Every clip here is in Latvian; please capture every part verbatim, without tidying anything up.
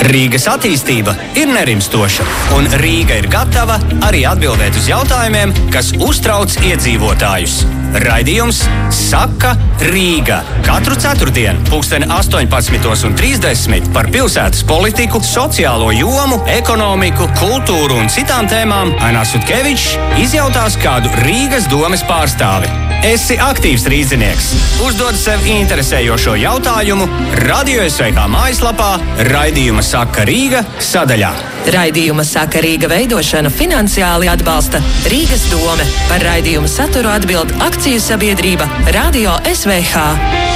Rīgas attīstība ir nerimstoša, un Rīga ir gatava arī atbildēt uz jautājumiem, kas uztrauc iedzīvotājus. Raidījums Saka Rīga. Katru ceturtdienu pulksteni astoņpadsmitos un trīsdesmit par pilsētas politiku, sociālo jomu, ekonomiku, kultūru un citām tēmām Ainās Sutkevičs izjautās kādu Rīgas domes pārstāvi. Esi aktīvs rīznieks. Uzdod sev interesējošo jautājumu Radio S V H mājaslapā Raidījuma Saka Rīga sadaļā. Raidījuma Saka Rīga veidošanu finansiāli atbalsta Rīgas dome. Par raidījumu saturu atbild akciju sabiedrība Radio S V H.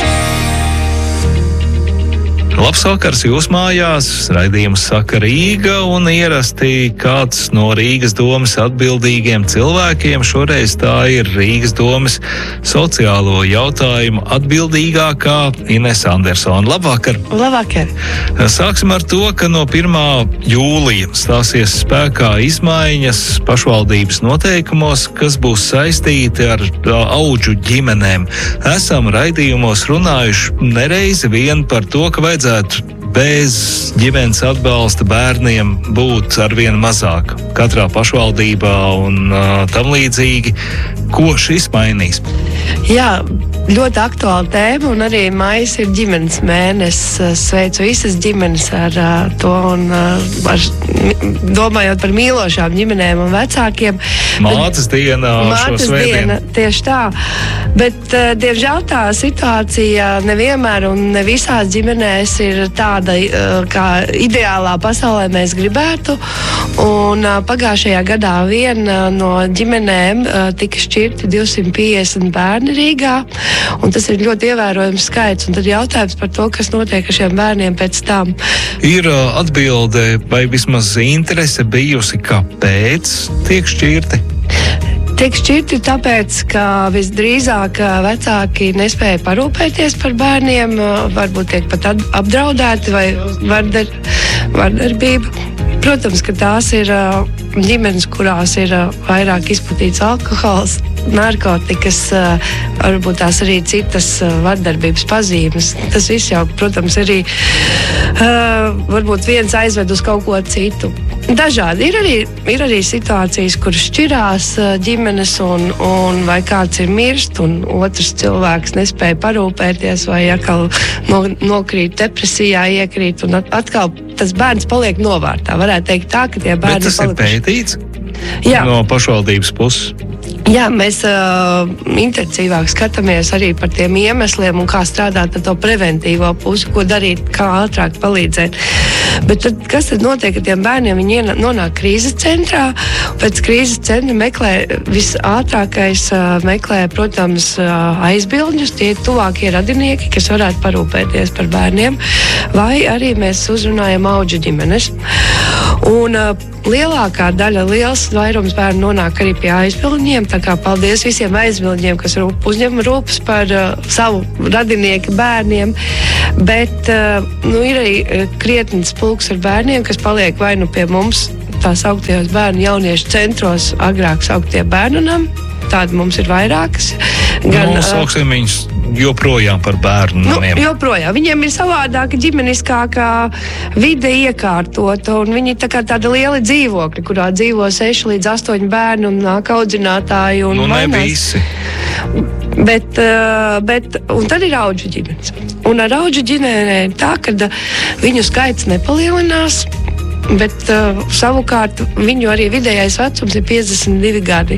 Labs vakars jūs mājās, raidījums Saka Rīga, un ierasti kāds no Rīgas domes atbildīgiem cilvēkiem. Šoreiz tā ir Rīgas domes sociālo jautājumu atbildīgākā Inese Andersone. Labvakar! Labvakar! Sāksim ar to, ka no pirmā jūlija stāsies spēkā izmaiņas pašvaldības noteikumos, kas būs saistīti ar audžu ģimenēm. Esam raidījumos runājuši nereizi vien par to, ka vajadzētu bez ģimenes atbalsta bērniem būt arvien mazāk katrā pašvaldībā un uh, tam līdzīgi. Ko šis mainīs? Jā, ļoti aktuāla tēma, un arī maijs ir ģimenes mēnesis. Sveicu visas ģimenes ar uh, to, un uh, ar, domājot par mīlošām ģimenēm un vecākiem. Mātes diena šo svētdienu. Tieši tā. Bet, uh, diemžēl, tā situācija nevienmēr un ne visās ģimenēs ir tāda, uh, kā ideālā pasaulē mēs gribētu. Un uh, pagājušajā gadā vien uh, no ģimenēm uh, tika šķirti divsimt piecdesmit bērni Rīgā, un tas ir ļoti ievērojams skaits. Un tad jautājums par to, kas notiek ar šiem bērniem pēc tam. Ir uh, atbilde vai vismaz interese bijusi, kāpēc tiek šķirti? Tiek šķirti tāpēc, ka visdrīzāk vecāki nespēja parūpēties par bērniem, varbūt tiek pat apdraudēti vai vardar, vardarbība. Protams, ka tās ir ģimenes, kurās ir vairāk izplatīts alkohols, narkotikas, varbūt tās arī citas vardarbības pazīmes. Tas viss jau, protams, arī varbūt viens aizved uz kaut ko citu. Dažādi. Ir arī, ir arī situācijas, kur šķirās ģimenes un, un vai kāds ir mirst un otrs cilvēks nespēja parūpēties vai atkal no, nokrīt depresijā, iekrīt un atkal tas bērns paliek novārtā. Varētu teikt tā, ka tie bērni... Bet tas ir pētīts? Jā. No pašvaldības puses? Jā, mēs uh, intensīvāk skatāmies arī par tiem iemesliem un kā strādāt ar to preventīvo pusi, ko darīt, kā ātrāk palīdzēt. Bet tad, kas tad notiek ar tiem bērniem? Viņi nonāk krīzes centrā, pēc krīzes centra meklē visātrākais, uh, meklē, protams, uh, aizbildņus, tie tuvākie radinieki, kas varētu parūpēties par bērniem, vai arī mēs uzrunājam audžu ģimenes. Un uh, lielākā daļa, liels vairums bērnu nonāk arī pie aizbildņiem, tā kā paldies visiem aizbildņiem, kas rūp, uzņem rūpes par uh, savu radinieku bērniem, bet uh, nu, ir arī uh, krietnis pulks ar bērniem, kas paliek vai nu pie mums, tā sauktajos bērnu jauniešu centros, agrāk sauktie bērnunam, tādi mums ir vairākas. Gan, nu, sauksim viņus joprojām par bērnu namiem. Nu, joprojām. Viņiem ir savādāka ģimeniskākā vide iekārtota, un viņi tā kā tāda liela dzīvokļa, kurā dzīvo seši līdz astoņi bērni un nāk audzinātāji un nu, mainās. Ne visi. Bet, bet, un tad ir audžu ģimenes. Un ar audžu ģimenēm tā, ka viņu skaits nepalielinās, bet uh, savukārt viņu arī vidējais vecums ir piecdesmit divi gadi.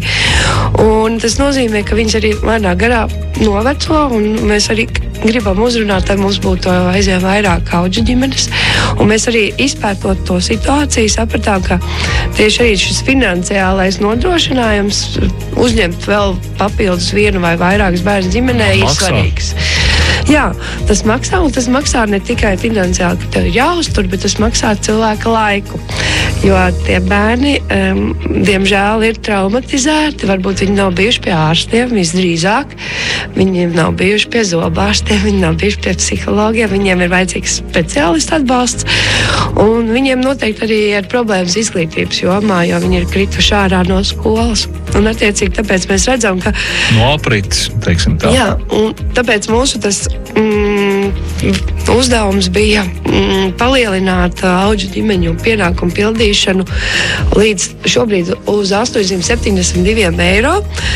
Un tas nozīmē, ka viņas arī lēnā garā noveco, un mēs arī gribam uzrunāt, lai mums būtu aizvien vairāk audžu ģimenes. Un mēs arī izpētot to situāciju, sapratām, ka tieši arī šis finansiālais nodrošinājums uzņemt vēl papildus vienu vai vairākas bērnu ģimenē ir svarīgs. Jā, tas maksā, un tas maksā ne tikai finansiāli, ka tev ir jāuztur, bet tas maksā cilvēka laiku. Jo tie bērni, um, diemžēl, ir traumatizēti. Varbūt viņi nav bijuši pie ārstiem, visdrīzāk. Viņi nav bijuši pie zobārstiem, viņi nav bijuši pie psihologiem. Viņiem ir vajadzīgs speciālistu atbalsts. Un viņiem noteikti arī ir problēmas izglītības jomā, jo viņi ir krituši ārā no skolas. Un attiecīgi tāpēc mēs redzam, ka... No aprits, teiksim tā. Jā, un tāpēc mūsu tas mm, uzdevums bija mm, palielināt auģu ģimeņu pienākumu pildīšanu līdz šobrīd uz astoņsimt septiņdesmit diviem eiro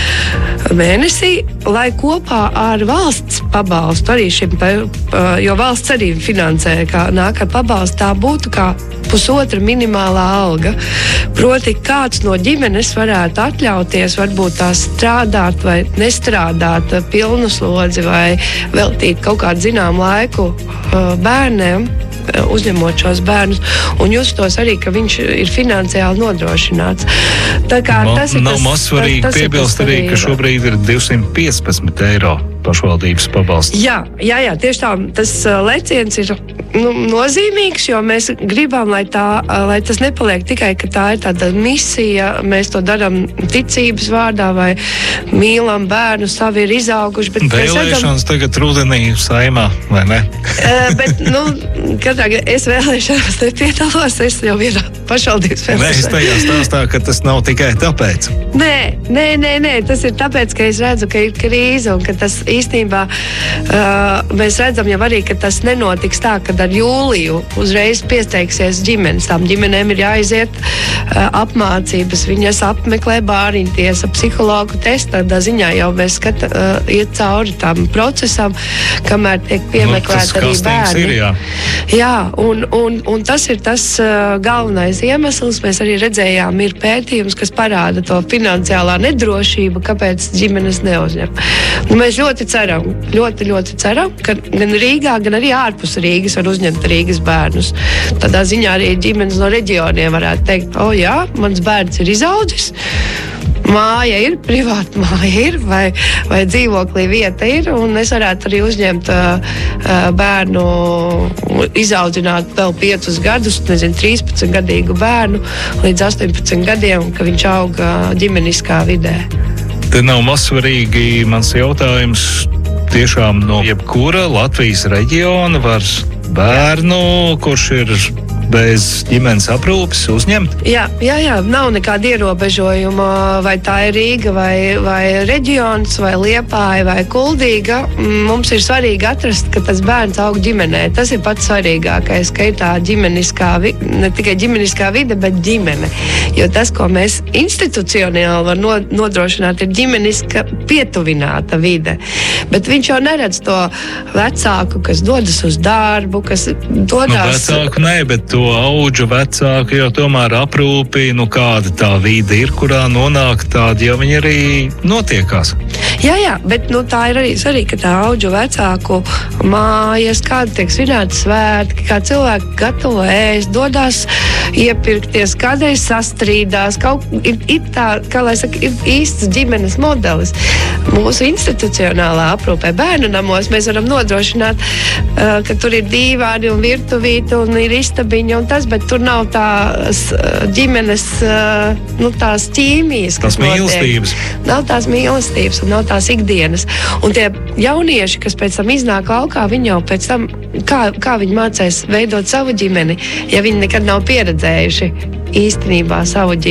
mēnesī, lai kopā ar valsts pabalstu arī šim, jo valsts arī finansē, kā nāk ar pabalstu, tā būtu kā pusotra minimālā alga. Proti, kāds no ģimenes varētu atļauties varbūt tā strādāt vai nestrādāt pilnu slodzi vai veltīt kaut kādu zinām laiku bērniem, uzņemot šos bērnus, un justos arī, ka viņš ir finansiāli nodrošināts. Tā kā Ma, tas ir nav tas, mazsvarīgi tas piebilst arī, ka šobrīd ir divsimt piecpadsmit eiro pašvaldības pabalsts. Jā, jā, jā, tieši tā. Tas uh, leciens ir nu, nozīmīgs, jo mēs gribam, lai, tā, uh, lai tas nepaliek tikai, ka tā ir tāda misija, mēs to darām ticības vārdā vai mīlam bērnu, savi ir izauguši. Bet Vēlēšanas redzam, tagad rudenī Saeimā, vai ne? uh, bet, nu, katrā gadā es vēlēšanās nepiedalos, es jau vienā pašvaldības vēlēšanās. Nē, es tajā stāstā, ka tas nav tikai tāpēc. Nē, nē, nē, nē, tas ir tāpēc, ka es redzu, ka ir krīze un ka tas īstenībā uh, mēs redzam jau arī, ka tas nenotiks tā, kad ar jūliju uzreiz pieteiksies ģimenes. Tām ģimenēm ir jāiziet uh, apmācības, viņas apmeklē bāriņtiesa, psihologu testu, tādā ziņā jau mēs skata, uh, iet cauri tam procesam, kamēr tiek piemeklēt nu, arī bērni. Ir, jā, jā un, un, un tas ir tas uh, galvenais iemesls. Mēs arī redzējām, ir pētījums, kas parāda to finansiālā nedrošību, kāpēc ģimenes neuzņem. Nu, mēs ļoti ceram, ļoti, ļoti ceram, ka gan Rīgā, gan arī ārpus Rīgas var uzņemt Rīgas bērnus. Tādā ziņā arī ģimenes no reģioniem varētu teikt, o jā, mans bērns ir izaudzis, māja ir, privāta māja ir, vai, vai dzīvoklī vieta ir, un es varētu arī uzņemt uh, bērnu, izaudzināt vēl piecus gadus, nezinu, trīspadsmit gadīgu bērnu līdz astoņpadsmit gadiem, ka viņš auga ģimeniskā vidē. Te nav mazsvarīgi mans jautājums. Tiešām no jebkura Latvijas reģiona var bērnu, kurš ir bez ģimenes aprūpes, uzņemt? Jā, jā, jā, nav nekāda ierobežojuma, vai tā ir Rīga, vai, vai reģions, vai Liepāja, vai Kuldīga. Mums ir svarīgi atrast, ka tas bērns aug ģimenē. Tas ir pats svarīgākais, ka ir tā ģimeniskā, ne tikai ģimeniskā vide, bet ģimene. Jo tas, ko mēs institucionāli var nodrošināt, ir ģimeniska pietuvināta vide. Bet viņš jau neredz to vecāku, kas dodas uz darbu, kas dodas... Nu, vecāku nē, bet to auģu vecāku jau tomēr aprūpi, nu kāda tā vide ir, kurā nonāk tādi, jau viņi arī notiekās. Jā, jā, bet nu, tā ir arī svarīgi, ka tā auģu vecāku mājas, kāda tiek svinēta svētki, kā cilvēki gatavo ēst, dodas iepirkties, kādreiz sastrīdās, kaut ir, ir tā, kā lai saka, ir īsts ģimenes modelis. Mūsu institucionālā aprūpē bērnu namos mēs varam nodrošināt, uh, ka tur ir dīvāni un virtuvīti un ir istabiņa un tas, bet tur nav tās uh, ģimenes, uh, nu tās ķīmijas, kas tās mīlestības. Notiek. Nav tās mīlestības un nav tās ikdienas. Un tie jaunieši, kas pēc tam iznāk laukā, viņi jau pēc tam, kā, kā viņi mācēs veidot savu ģimeni, ja viņi nekad nav pieredzējuši īstenībā savu ģimeni.